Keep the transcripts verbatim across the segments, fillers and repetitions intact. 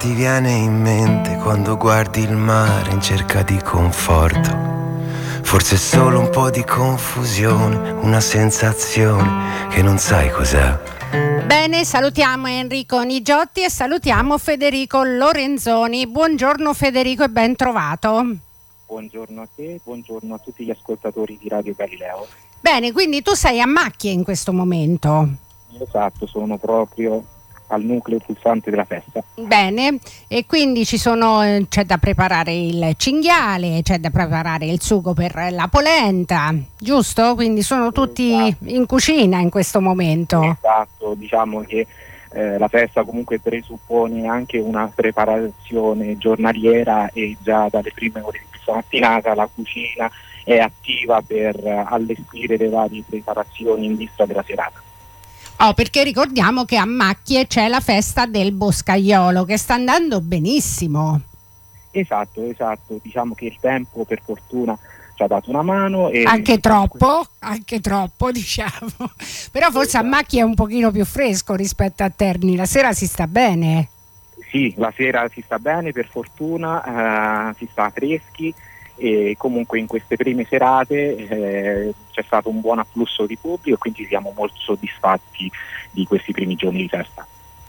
Ti viene in mente quando guardi il mare in cerca di conforto? Forse è solo un po' di confusione, una sensazione che non sai cos'è. Bene, salutiamo Enrico Nigiotti e salutiamo Federico Lorenzoni. Buongiorno Federico e ben trovato. Buongiorno a te, buongiorno a tutti gli ascoltatori di Radio Galileo. Bene, quindi tu sei a Macchie in questo momento. Esatto, sono proprio al nucleo pulsante della festa. Bene, e quindi ci sono, c'è da preparare il cinghiale, c'è da preparare il sugo per la polenta, giusto? Quindi sono tutti esatto. in cucina in questo momento. Esatto, diciamo che eh, la festa comunque presuppone anche una preparazione giornaliera e già dalle prime ore di questa mattinata la cucina è attiva per allestire le varie preparazioni in vista della serata. Oh, perché ricordiamo che a Macchie c'è la festa del boscaiolo che sta andando benissimo. Esatto, esatto, diciamo che il tempo per fortuna ci ha dato una mano. E anche troppo, anche troppo diciamo, però forse esatto. a Macchie è un pochino più fresco rispetto a Terni, la sera si sta bene. Sì, la sera si sta bene per fortuna, eh, si sta freschi. E comunque in queste prime serate eh, c'è stato un buon afflusso di pubblico e quindi siamo molto soddisfatti di questi primi giorni di festa.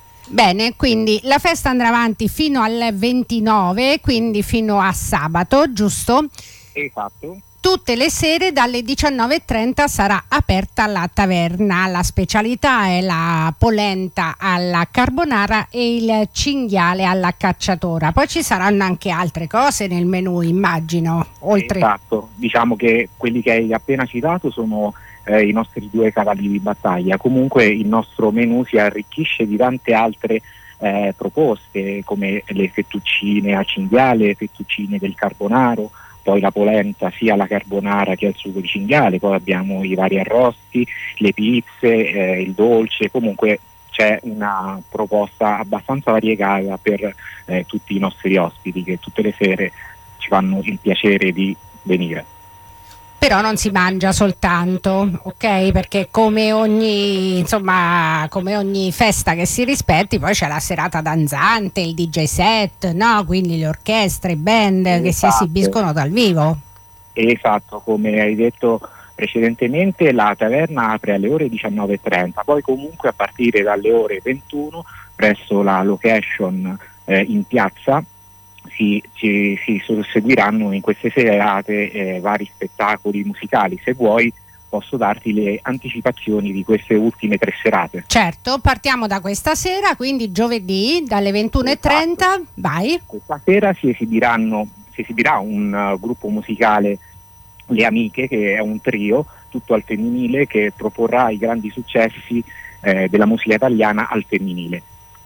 Bene, quindi la festa andrà avanti fino al ventinove, quindi fino a sabato, giusto? Esatto. Tutte le sere dalle diciannove e trenta sarà aperta la taverna. La specialità è la polenta alla carbonara e il cinghiale alla cacciatora. Poi ci saranno anche altre cose nel menù, immagino. Oltre... Esatto, diciamo che quelli che hai appena citato sono eh, i nostri due cavalli di battaglia. Comunque il nostro menù si arricchisce di tante altre eh, proposte, come le fettuccine a cinghiale, fettuccine del carbonaro, poi la polenta sia la carbonara che il sugo di cinghiale, poi abbiamo i vari arrosti, le pizze, eh, il dolce, comunque c'è una proposta abbastanza variegata per eh, tutti i nostri ospiti che tutte le sere ci fanno il piacere di venire. Però non si mangia soltanto, ok? Perché come ogni, insomma, come ogni festa che si rispetti, poi c'è la serata danzante, il D J set, no? Quindi le orchestre, i band esatto. che si esibiscono dal vivo. Esatto, come hai detto precedentemente, la taverna apre alle ore diciannove e trenta, poi comunque a partire dalle ore ventuno presso la location eh, in piazza Si, ci, si susseguiranno in queste serate eh, vari spettacoli musicali. Se vuoi posso darti le anticipazioni di queste ultime tre serate. Certo, partiamo da questa sera, quindi giovedì dalle ventuno e trenta, esatto. Vai. Questa sera si esibiranno, si esibirà un uh, gruppo musicale, Le Amiche, che è un trio tutto al femminile che proporrà i grandi successi eh, della musica italiana al femminile.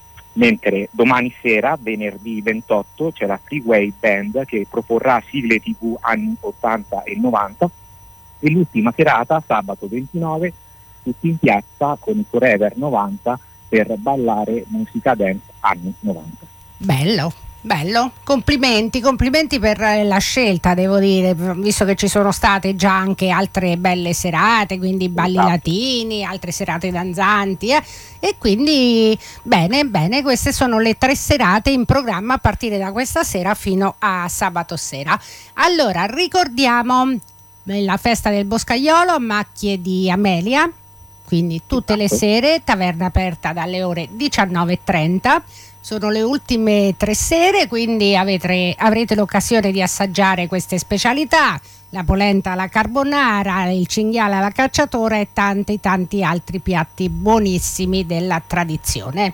Mentre domani sera, venerdì ventotto, c'è la Freeway Band che proporrà sigle tivù anni ottanta e novanta e l'ultima serata, sabato ventinove, tutti in piazza con i Forever novanta per ballare musica dance anni novanta. Bello, bello, complimenti, complimenti per la scelta, devo dire, visto che ci sono state già anche altre belle serate, quindi balli esatto. latini, altre serate danzanti eh? E quindi bene, bene, queste sono le tre serate in programma a partire da questa sera fino a sabato sera. Allora, ricordiamo la festa del boscaiolo a Macchie di Amelia, quindi tutte esatto. le sere, taverna aperta dalle ore diciannove e trenta. Sono le ultime tre sere, quindi avete, avrete l'occasione di assaggiare queste specialità, la polenta alla carbonara, il cinghiale alla cacciatora e tanti tanti altri piatti buonissimi della tradizione.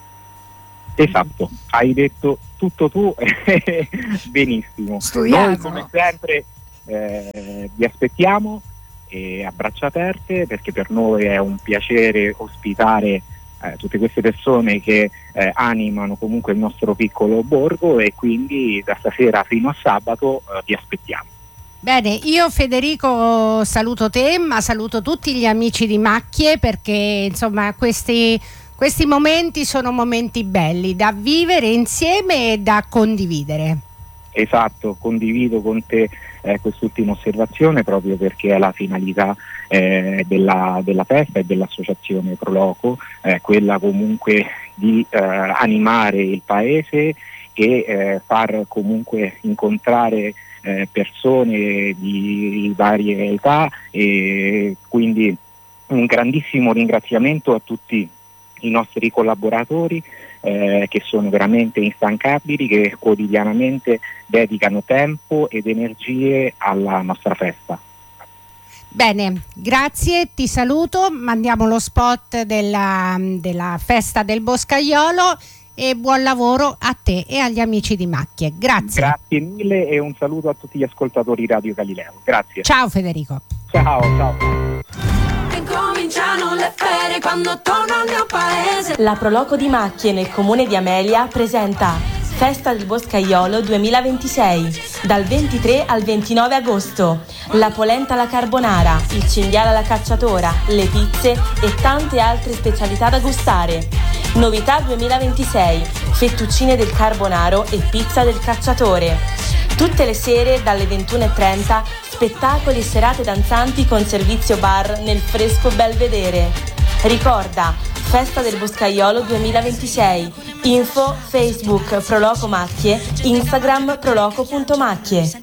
Esatto, hai detto tutto tu benissimo. Studiato. Noi come sempre eh, vi aspettiamo eh, a braccia aperte, perché per noi è un piacere ospitare Eh, tutte queste persone che eh, animano comunque il nostro piccolo borgo, e quindi da stasera fino a sabato eh, vi aspettiamo. Bene, io Federico saluto te, ma saluto tutti gli amici di Macchie, perché insomma questi, questi momenti sono momenti belli da vivere insieme e da condividere. Esatto, condivido con te eh, quest'ultima osservazione, proprio perché è la finalità eh, della, della festa e dell'associazione Proloco, eh, quella comunque di eh, animare il paese e eh, far comunque incontrare eh, persone di varie età, e quindi un grandissimo ringraziamento a tutti i nostri collaboratori eh, che sono veramente instancabili, che quotidianamente dedicano tempo ed energie alla nostra festa. Bene, grazie, ti saluto, mandiamo lo spot della, della festa del Boscaiolo e buon lavoro a te e agli amici di Macchie. Grazie. Grazie mille e un saluto a tutti gli ascoltatori Radio Galileo. Grazie. Ciao Federico. Ciao, ciao. Cominciano le ferie quando torno al mio paese. La Proloco di Macchie nel comune di Amelia presenta Festa del Boscaiolo duemilaventisei dal ventitré al ventinove agosto. La polenta alla carbonara, il cinghiale alla cacciatora, le pizze e tante altre specialità da gustare. Novità duemilaventisei: fettuccine del carbonaro e pizza del cacciatore. Tutte le sere dalle ventuno e trenta spettacoli e serate danzanti con servizio bar nel fresco Belvedere. Ricorda, Festa del Boscaiolo duemilaventisei. Info Facebook Proloco Macchie, Instagram proloco punto macchie.